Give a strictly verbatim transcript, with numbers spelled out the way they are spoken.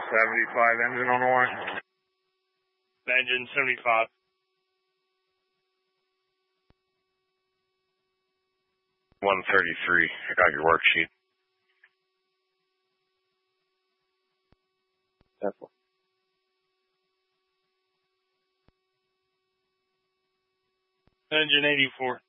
seventy-five engine on the line. Engine seventy-five. one thirty-three. I got your worksheet. Definitely. Engine eighty-four.